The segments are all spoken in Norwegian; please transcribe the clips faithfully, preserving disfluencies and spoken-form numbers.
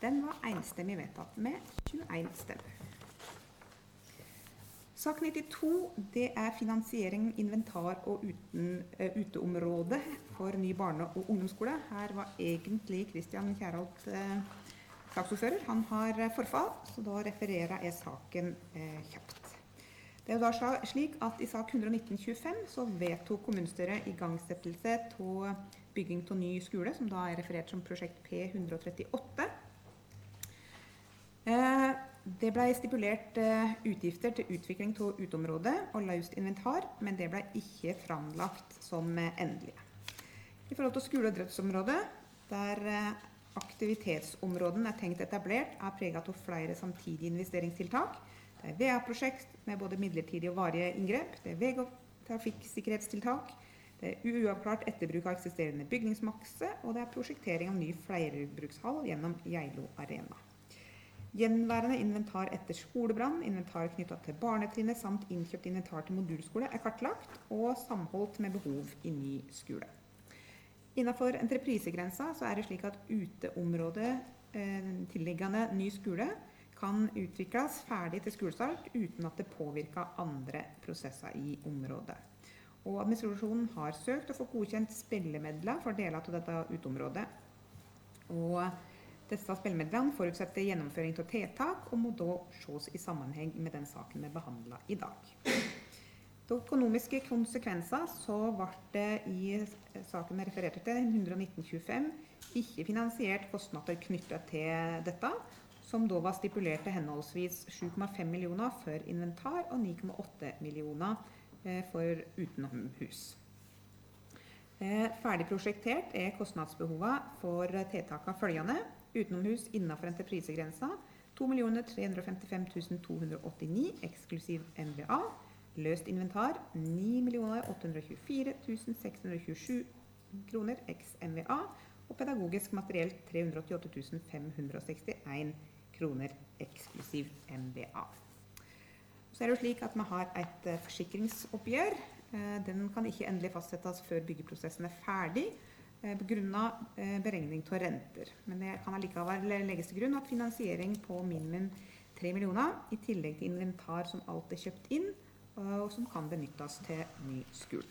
Den var enstemmig vedtatt med tjueen stemmer. Sak nittito, det er finansiering, inventar og uten, uh, uteområde for ny barne- og ungdomsskole. Her var egentlig Kristian Kjærholt uh, saksordfører. Han har uh, forfall, så da refererer jeg saken uh, kjapt. Det er jo da slik at i sak hundre nitten tjuefem så vedtok kommunestyret igangsettelse til bygging til ny skole, som da er referert som prosjekt P hundre trettiåtte. Uh, Det ble stipulert uh, utgifter til utvikling til uteområdet og løst inventar, men det ble ikke framlagt som uh, endelig. I forhold til skole- og idrettsområdet, der uh, aktivitetsområden er tenkt etablert, er preget av flere samtidige investeringstiltak. Det er V A-prosjekt med både midlertidige og varige inngrep, det er veg- og trafikksikkerhetstiltak, det er uavklart etterbruk av eksisterende bygningsmasse, og det er prosjektering av ny flerbrukshall gjennom Geilo Arena. Gjenværende inventar etter skolebrann, inventar knyttet til barnetrinnet samt innkjøpt inventar til modulskole er kartlagt og samholdt med behov i ny skole. Innenfor entreprisegrensa så er det slik at uteområdet eh, tilliggende ny skole kan utvikles ferdig til skolestart uten at det påvirker andre prosesser i området. Og administrasjonen har søkt å få godkjent spillemedler for deler av dette uteområdet. Og disse spillemedlene forutsetter gjennomføring av tiltak og må da ses i sammenheng med den saken vi behandler i dag. De økonomiske konsekvenser så ble det i saken jeg refererte til, hundre nitten tjuefem, ikke finansiert kostnader knyttet til dette, som da var stipulert til henholdsvis sju komma fem millioner for inventar og ni komma åtte millioner for utenomhus. Ferdig prosjektert er kostnadsbehovet for tiltakene følgende: utenomhus innenfor entreprisegrensa to millioner tre hundre femtifem tusen to hundre åttini eksklusiv M V A, løst inventar ni millioner åtte hundre tjuefire tusen seks hundre tjuesju kroner eks M V A og pedagogisk materiell tre hundre åttiåtte tusen fem hundre sekstien kroner eksklusiv M V A. Så er det jo slik at vi har et forsikringsoppgjør. Den kan ikke endelig fastsettes før byggeprosessen er ferdig, på grunn av beregning av renter. Men det kan allikevel legges til grunn at finansiering på minimum tre millioner, i tillegg til inventar som alt er kjøpt inn, og som kan benyttes til ny skole.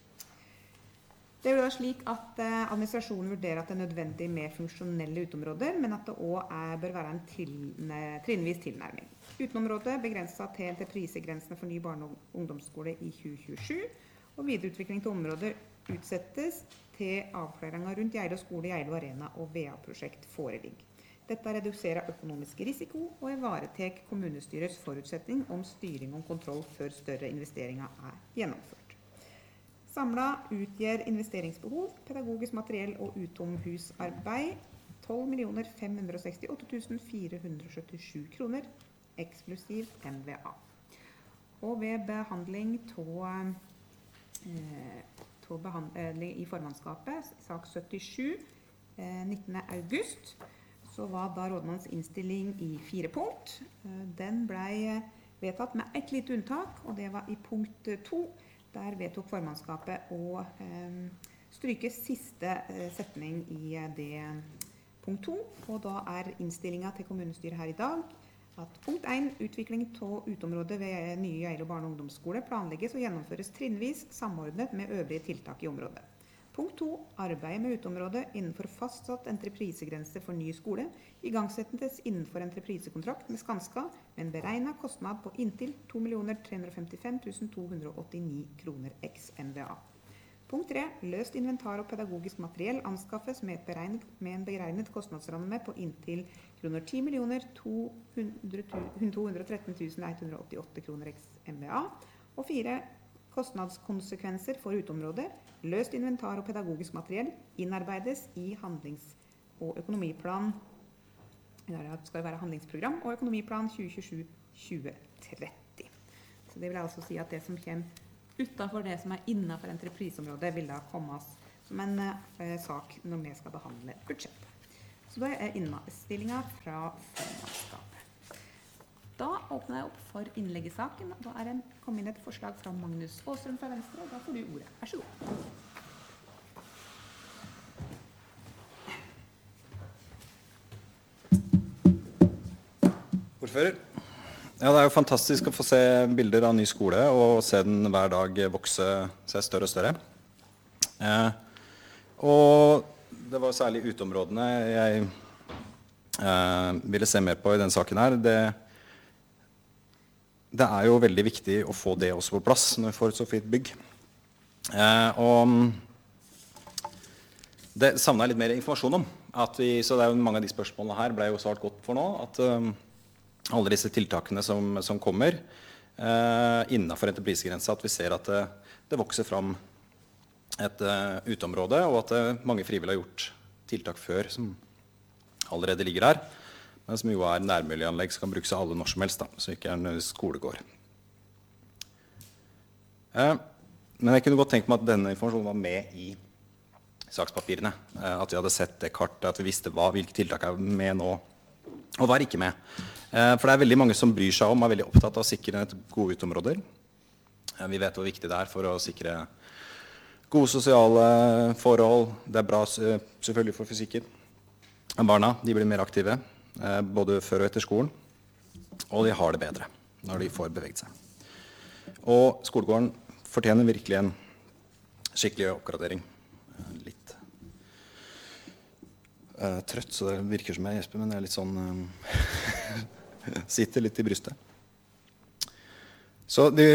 Det er jo slik at administrasjonen vurderer at det er nødvendig med funksjonelle uteområder, men at det også bør være en til, trinnvis tilnærming. Utenområdet begrenset til entreprisegrensene for ny barne- og ungdomsskole i tjue tjuesju, og videreutvikling til området utsettes til avklaringer rundt Geilo skole, Geilo Arena og V A-prosjekt foreligger. Dette reduserer økonomisk risiko og ivaretar kommunestyrets forutsetning om styring og kontroll før større investeringer er gjennomført. Samlet utgjør investeringsbehov, pedagogisk materiell og utomhusarbeid tolv millioner fem hundre sekstiåtte tusen fire hundre syttisju kroner, eksklusiv M V A. Og ved behandling av eh, behandling i formannskapet, sak syttisju, eh, nittende august, så var da rådmannens innstilling i fire punkt. Eh, den ble vedtatt med et lite unntak, og det var i punkt to. Der vedtok formannskapet å eh, stryke siste eh, setning i eh, det punkt to, og da er innstillingen til kommunestyret her i dag at punkt en, utvikling av uteområdet ved nye Geilo barne- og ungdomsskole planlegges og gjennomføres trinnvis samordnet med øvrige tiltak i området. Punkt to, arbeidet med uteområdet innenfor fastsatt entreprisegrense for ny skole igangsettes innenfor entreprisekontrakt med Skanska med en beregnet kostnad på inntil to millioner tre hundre femtifem tusen to hundre åttini kroner eks M V A. Punkt tre, løst inventar og pedagogisk materiell anskaffes med, beregnet, med en beregnet kostnadsramme på inntil kroner ti millioner to hundre tretten tusen ett hundre åttiåtte kroner eks M V A. Og fire, kostnadskonsekvenser for uteområdet, løst inventar og pedagogisk materiell innarbeides i handlings- og økonomiplan, det skal være handlingsprogram og økonomiplan tjue tjuesju til tjue tretti. Så det vil altså si at det som kommer utenfor det som er innenfor entreprisområdet vil da komme som en eh, sak når vi skal behandle budsjettet. Så da er innstillingen fra formannskapet. Da åpner jeg opp for innlegg i saken. Da er det kommet inn et forslag fra Magnus Åstrøm fra Venstre, og da får du ordet. Vær så god. ordfører. Ja, det er jo fantastisk å få se bilder av ny skole og se den hver dag vokse seg større og større. Eh, og det var særlig uteområdene jeg eh, ville se mer på i denne saken her. Det, det er jo veldig viktig å få det også på plass når vi får et så fint bygg. Eh, og det savner jeg litt mer informasjon om. At vi, så det er jo mange av de spørsmålene her ble jo svart godt for nå. At um, alle disse tiltakene som, som kommer uh, innenfor entreprisegrensa, at vi ser at det, det vokser fram et uh, uteområde, og at uh, mange frivillige har gjort tiltak før som allerede ligger her, men som jo er nærmiljøanlegg som kan brukes av alle når som helst, da, så ikke er en skolegård. Uh, men jeg kunne godt tenke meg at denne informasjonen var med i sakspapirene, at vi hadde sett det kartet, at vi visste hva, hvilke tiltak er med nå, og hva er ikke med. For det er veldig mange som bryr seg om, er veldig opptatt av å sikre et gode uteområder. Vi vet hvor viktig det er for å sikre gode sosiale forhold. Det er bra selvfølgelig for fysikken. Barna, de blir mer aktive, både før og etter skolen, og de har det bedre når de får beveget seg. Og skolegården fortjener virkelig en skikkelig oppgradering. Litt uh, trøtt, så det virker som jeg gjesper, men jeg er litt sånn uh, sitter litt i brystet. Så det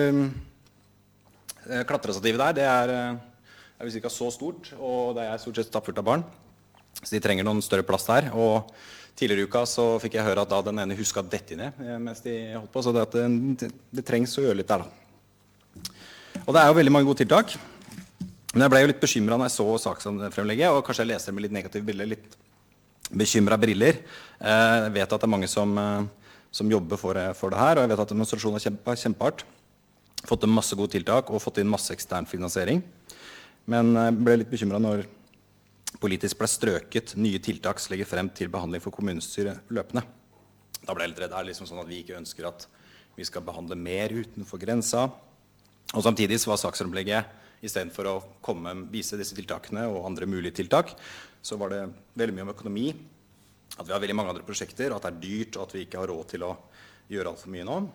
uh, klatresativet der, det er, uh, er visst ikke så stort, og det er stort sett stappfullt av barn, så de trenger noen større plass der. Og tidligere i uka så fikk jeg høre at da den ene husket dette ned mens de holdt på, så det, at det, det trengs å gjøre litt der da. Og det er jo veldig mange gode tiltak. Men jeg ble jo litt bekymret når jeg så saksfremlegget, og kanskje jeg leser det med litt negative bilder, litt bekymret briller. Jeg vet at det er mange som, som jobber for, for det her, og jeg vet at demonstrasjonen har kjempet, kjempehardt. Fått til masse gode tiltak, og fått inn masse ekstern finansiering. Men jeg ble litt bekymret når politisk ble strøket nye tiltak som legger frem til behandling for kommunestyret løpende. Da ble jeg litt redd. Det er liksom sånn at vi ikke ønsker at vi skal behandle mer utenfor grensa. Og samtidig så var saksfremlegget, i stedet for å komme, vise disse tiltakene og andre mulige tiltak, så var det veldig mye om økonomi, at vi har veldig mange andre prosjekter, og at det er dyrt, og at vi ikke har råd til å gjøre alt for mye nå.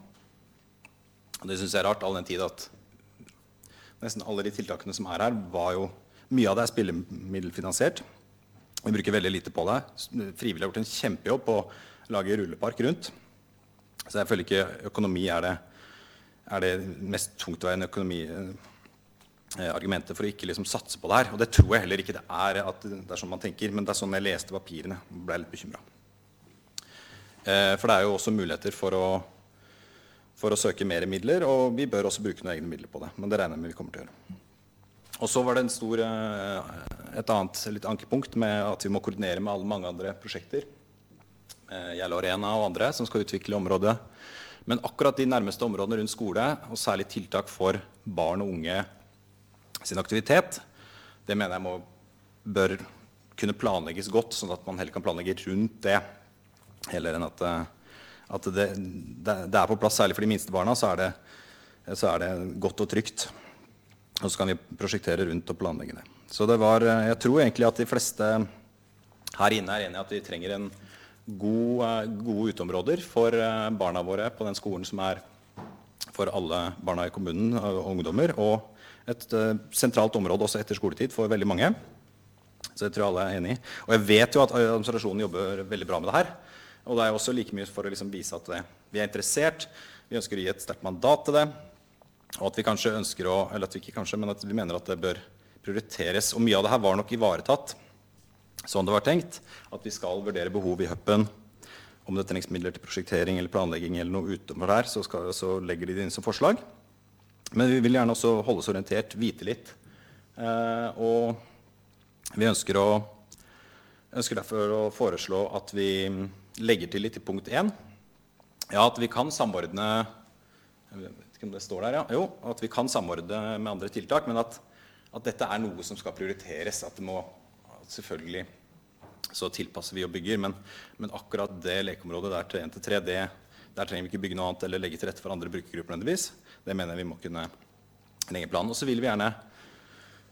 Og det synes jeg er rart, all den tid at nesten alle de tiltakene som er her, var jo, mye av det er spillemiddelfinansiert. Vi bruker veldig lite på det. Frivillig har gjort en kjempejobb på å lage rullepark rundt. Så jeg føler ikke økonomi er det, er det mest tungtveiende økonomi argumentet for å ikke liksom satse på det her. Og det tror jeg heller ikke det er at det er sånn man tenker, men det er sånn jeg leste papirene og ble litt bekymret. Eh, for det er jo også muligheter for å, for å søke mer midler, og vi bør også bruke noen egne midler på det, men det regner jeg med vi kommer til å gjøre. Og så var det en stor, et annet litt ankepunkt med at vi må koordinere med alle mange andre prosjekter, eh, Gjelle Arena og andre som skal utvikle området. Men akkurat de nærmeste områdene rundt skole, og særlig tiltak for barn og unge sin aktivitet, det mener jeg må, bør kunne planlegges godt, sånn at man heller kan planlegge rundt det, heller enn at, at det, det, det er på plass, særlig for de minste barna, så er det, så er det godt og trygt. Og så kan vi prosjektere rundt og planlegge det. Så det var, jeg tror egentlig at de fleste her inne er enige at vi trenger en god, gode uteområder for barna våre på den skolen som er for alle barna i kommunen og ungdommer, og et uh, sentralt område også etter skoletid for veldig mange. Så det tror jeg alle er enige i. Og jeg vet jo at administrasjonen jobber veldig bra med det her. Og det er også like mye for å liksom vise at det, vi er interessert, vi ønsker å gi et sterkt mandat til det, og at vi kanskje ønsker å, eller at vi ikke kanskje, men at vi mener at det bør prioriteres. Og mye av det her var nok ivaretatt, sånn det var tenkt, at vi skal vurdere behov i høppen, om det trengs midler til prosjektering eller planlegging eller noe utenfor der, så, skal, så legger de det inn som forslag. Men vi vil gjerne også holde oss orientert, vite litt. Eh, og vi ønsker, å, ønsker derfor å foreslå at vi legger til litt i punkt én. Ja, at vi kan samordne, jeg vet ikke om det står der, ja. Jo, at vi kan samordne med andre tiltak, men at, at dette er noe som skal prioriteres. At det må, selvfølgelig, så tilpasser vi og bygger, men, men akkurat det lekeområdet der til én til tre, det, der trenger vi ikke bygge noe annet eller legge til rette for andre brukergrupper nødvendigvis. Det mener jeg vi må kunne legge planen. Og så vil vi gjerne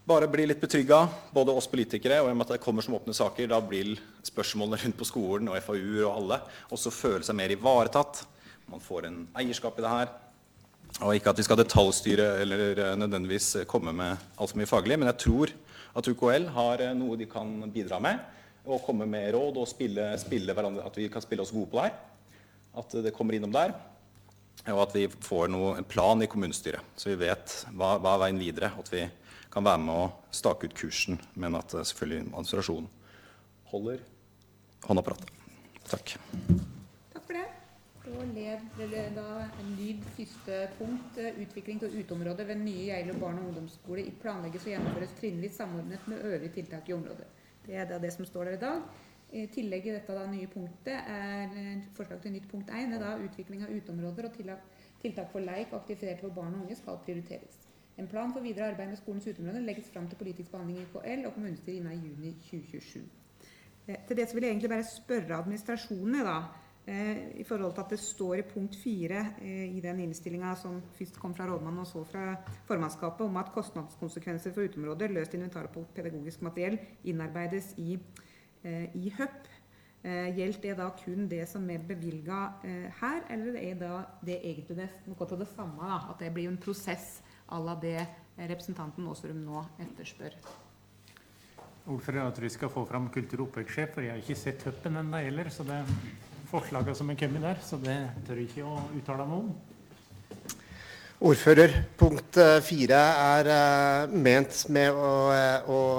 bare bli litt betrygget, både oss politikere, og i og med at det kommer som åpne saker, da blir spørsmålene rundt på skolen og F A U og alle også føle seg mer ivaretatt. Man får en eierskap i det her, og ikke at vi skal detaljstyre eller nødvendigvis komme med alt for mye faglig, men jeg tror at U K L har noe de kan bidra med, og komme med råd og spille, spille hverandre, at vi kan spille oss gode på det her, at det kommer innom der, og at vi får noe, en plan i kommunestyret, så vi vet hva, hva er veien videre, at vi kan være med å stake ut kursen, men at selvfølgelig administrasjonen holder hånda på rattet. Takk. Takk for det. Så leder da en lyd første punkt, utvikling til utområdet ved nye Geilo barne- og ungdomsskole i planlegges og gjennomføres trinnvis samordnet med øvrige tiltak i området. Det er da det som står der i dag. I tillegg i dette da, nye punktet er forslag til nytt punkt én, er da utvikling av utområder og tiltak for leik og aktivitet for barn og unge skal prioriteres. En plan for videre arbeid med skolens utområder legges frem til politisk behandling i U K L og kommunestyret innen juni tjue tjuesju. Eh, til det så vil jeg egentlig bare spørre administrasjonene da, eh, i forhold til at det står i punkt fire eh, i den innstillingen som først kom fra rådmannen og så fra formannskapet om at kostnadskonsekvenser for utområder, løst inventar og pedagogisk materiell innarbeides i, eh, i H U P. Eh, gjelder det da kun det som er bevilget eh, her, eller er det, det egentlig det, noe til det samme da, at det blir en prosess alla det representanten Åsrum nå etterspør? Ordfører, jeg tror vi skal få fram kultur- og oppvekstsjef, for jeg har ikke sett høppen enda heller, så det er forslaget som er kommet der, så det tør jeg ikke å uttale meg om. Ordfører, punkt fire er uh, ment med å, uh, å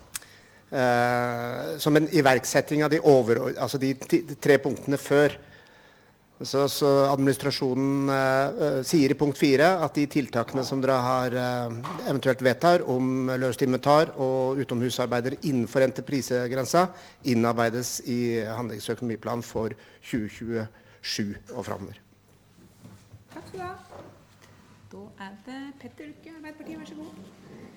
uh, som en iverksetting av de, over, altså de, de tre punktene før. Så, så administrasjonen uh, sier i punkt fire at de tiltakene som dere har uh, eventuelt vedtar om løst inventar og utomhusarbeider innenfor entreprisegrensa innarbeides i handlingsøkonomiplan for tjue tjuesju og fremover. Takk skal du ha. Da er det Petter Lykke, Arbeiderpartiet, vær så god.